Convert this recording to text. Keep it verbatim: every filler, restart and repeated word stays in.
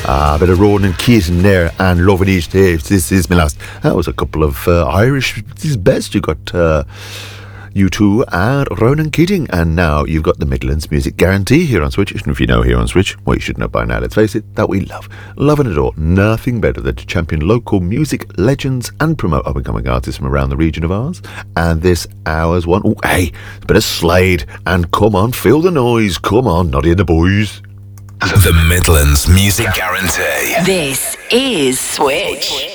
Ah, a bit of Ronan Keating there and Loving Each Day. This is my last. That was a couple of uh, Irish. This is best. You got uh, U two and Ronan Keating, and now you've got the Midlands Music Guarantee here on Switch. And if you know here on Switch, well, you should know by now. Let's face it, that we love, loving it all. Nothing better than to champion local music legends and promote up and coming artists from around the region of ours. And this hour's one, oh, hey, a bit of Slade, and come on, feel the noise. Come on, Noddy and the boys. The Midlands Music Guarantee. This is Switch.